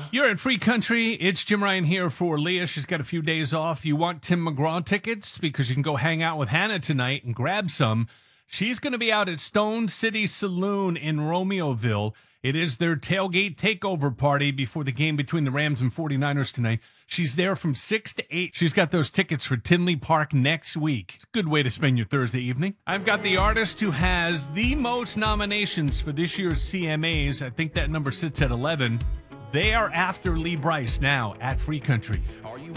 You're at Free Country. It's Jim Ryan here for Leah. She's got a few days off. You want Tim McGraw tickets because you can go hang out with Hannah tonight and grab some. She's going to be out at Stone City Saloon in Romeoville. It is their tailgate takeover party before the game between the Rams and 49ers tonight. She's there from 6 to 8. She's got those tickets for Tinley Park next week. It's a good way to spend your Thursday evening. I've got the artist who has the most nominations for this year's CMAs. I think that number sits at 11. They are after Lee Brice now at Free Country. Are you